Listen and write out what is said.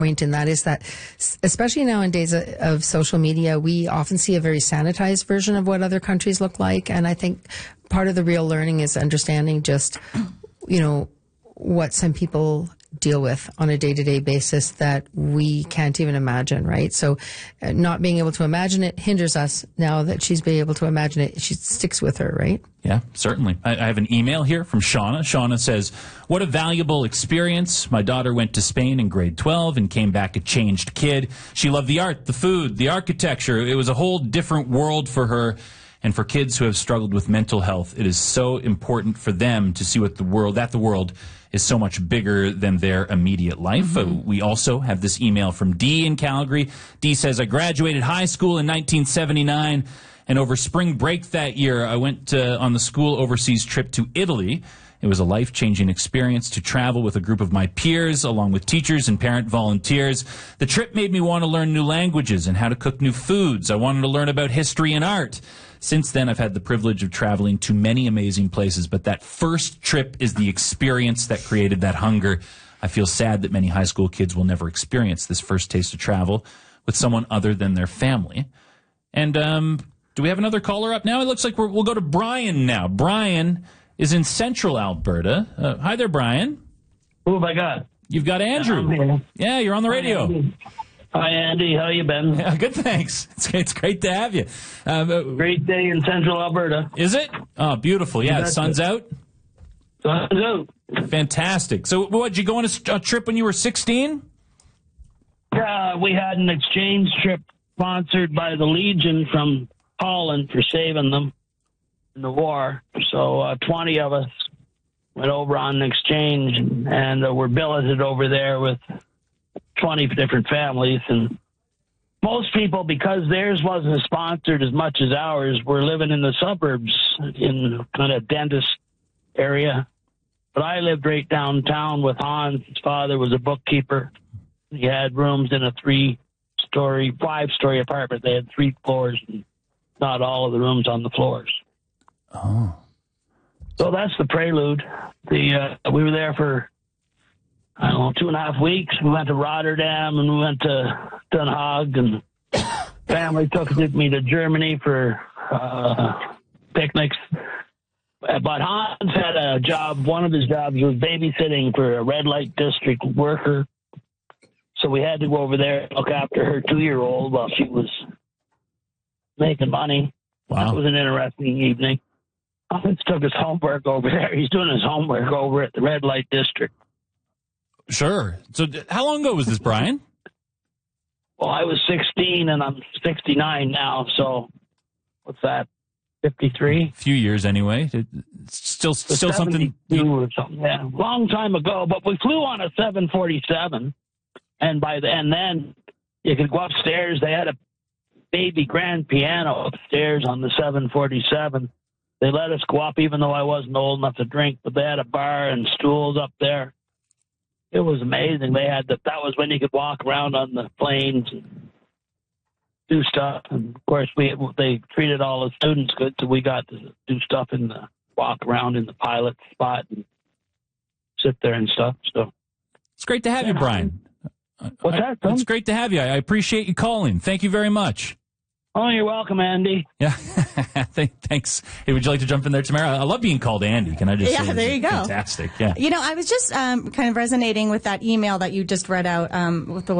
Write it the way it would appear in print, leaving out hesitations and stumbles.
point, and that is that, especially now in days of social media, we often see a very sanitized version of what other countries look like. And I think part of the real learning is understanding just, what some people deal with on a day-to-day basis that we can't even imagine, right? So not being able to imagine it hinders us. Now that she's been able to imagine it, she sticks with her, right? Yeah, certainly. I have an email here from Shauna. Shauna says, what a valuable experience. My daughter went to Spain in grade 12 and came back a changed kid. She loved the art, the food, the architecture. It was a whole different world for her. And for kids who have struggled with mental health, it is so important for them to see the world is so much bigger than their immediate life. Mm-hmm. We also have this email from Dee in Calgary. Dee says, I graduated high school in 1979, and over spring break that year, I went on the school overseas trip to Italy. It was a life-changing experience to travel with a group of my peers, along with teachers and parent volunteers. The trip made me want to learn new languages and how to cook new foods. I wanted to learn about history and art. Since then, I've had the privilege of traveling to many amazing places, but that first trip is the experience that created that hunger. I feel sad that many high school kids will never experience this first taste of travel with someone other than their family. And do we have another caller up now? It looks like we'll go to Brian now. Brian is in central Alberta. Hi there, Brian. Who have I got? You've got Andrew. Yeah, you're on the radio. Hi, Andy. How you been? Yeah, good, thanks. It's great to have you. Great day in central Alberta. Is it? Oh, beautiful. Yeah, the sun's out? Sun's out. Fantastic. So, did you go on a trip when you were 16? Yeah, we had an exchange trip sponsored by the Legion from Holland for saving them in the war. So 20 of us went over on an exchange and were billeted over there with 20 different families. And most people, because theirs wasn't sponsored as much as ours, were living in the suburbs in kind of dentist area. But I lived right downtown with Hans. His father was a bookkeeper. He had rooms in a 5-story apartment. They had 3 floors, and not all of the rooms on the floors. Oh. So that's the prelude. We were there for, 2.5 weeks. We went to Rotterdam and we went to Den Haag, and family took me to Germany for picnics. But Hans had a job. One of his jobs was babysitting for a red light district worker. So we had to go over there and look after her 2-year-old while she was making money. Wow. That was an interesting evening. Hans took his homework over there. He's doing his homework over at the red light district. Sure. So how long ago was this, Brian? Well, I was 16 and I'm 69 now. So what's that? 53? A few years anyway. It's still something. Or something. Yeah, long time ago. But we flew on a 747, and then you could go upstairs. They had a baby grand piano upstairs on the 747. They let us go up, even though I wasn't old enough to drink. But they had a bar and stools up there. It was amazing. They had that was when you could walk around on the planes and do stuff. And of course, they treated all the students good, so we got to do stuff walk around in the pilot spot and sit there and stuff. So it's great to have you, Brian. What's that, son? It's great to have you. I appreciate you calling. Thank you very much. Oh, you're welcome, Andy. Yeah, thanks. Hey, would you like to jump in there, Tamara? I love being called Andy. Can I just say? Yeah, there you go. Fantastic. Yeah. I was just kind of resonating with that email that you just read out with the